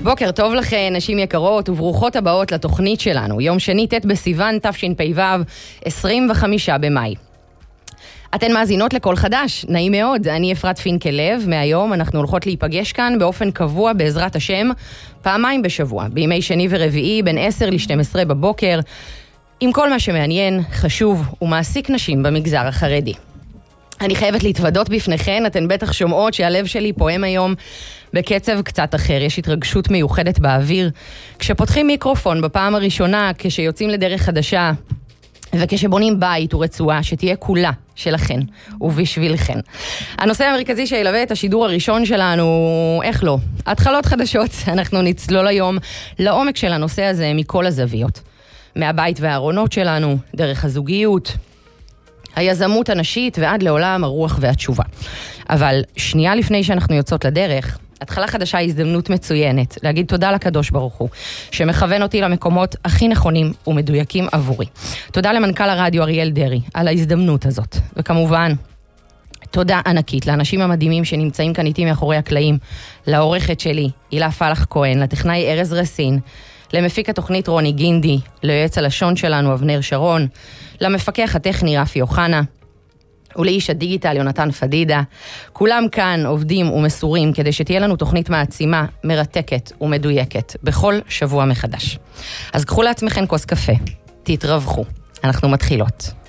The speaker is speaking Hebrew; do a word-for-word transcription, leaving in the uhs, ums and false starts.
בוקר טוב לכן, נשים יקרות וברוכות הבאות לתוכנית שלנו. יום שני, ט' בסיוון, תשפ"ו, עשרים וחמישה במאי. אתן מאזינות לכל חדש, נעים מאוד. אני אפרת פינקלב, מהיום אנחנו הולכות להיפגש כאן באופן קבוע בעזרת השם, פעמיים בשבוע, בימי שני ורביעי, בין עשר ל-שתים עשרה בבוקר, עם כל מה שמעניין, חשוב ומעסיק נשים במגזר החרדי. אני חייבת להתוודות בפניכן, אתן בטח שומעות שהלב שלי פועם היום בקצב קצת אחר. יש התרגשות מיוחדת באוויר. כשפותחים מיקרופון בפעם הראשונה, כשיוצאים לדרך חדשה, וכשבונים בית ורצועה שתהיה כולה שלכן ובשבילכן. הנושא המרכזי שילווה את השידור הראשון שלנו, איך לא? התחלות חדשות. אנחנו נצלול היום לעומק של הנושא הזה מכל הזוויות. מהבית והארונות שלנו, דרך הזוגיות, היזמות הנשית ועד לעולם הרוח והתשובה. אבל שנייה לפני שאנחנו יוצאות לדרך, התחלה חדשה היא הזדמנות מצוינת להגיד תודה לקדוש ברוך הוא, שמכוון אותי למקומות הכי נכונים ומדויקים עבורי. תודה למנכ"ל הרדיו אריאל דרי על ההזדמנות הזאת. וכמובן, תודה ענקית לאנשים המדהימים שנמצאים כאן איתי מאחורי הקלעים, לעורכת שלי, הילה פלח כהן, לטכנאי ארז רסין, למפיק התוכנית רוני גינדי, ליועץ הלשון שלנו אבנר שרון, למפקח הטכני רפי אוחנה, ולאיש הדיגיטל יונתן פדידה. כולם כאן עובדים ומסורים כדי שתהיה לנו תוכנית מעצימה, מרתקת ומדויקת, בכל שבוע מחדש. אז קחו לעצמכם כוס קפה, תתרווחו, אנחנו מתחילות.